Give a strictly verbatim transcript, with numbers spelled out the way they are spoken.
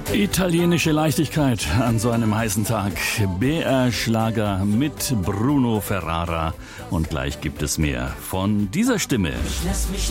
Italienische Leichtigkeit an so einem heißen Tag. B R-Schlager mit Bruno Ferrara. Und gleich gibt es mehr von dieser Stimme. Ich lass mich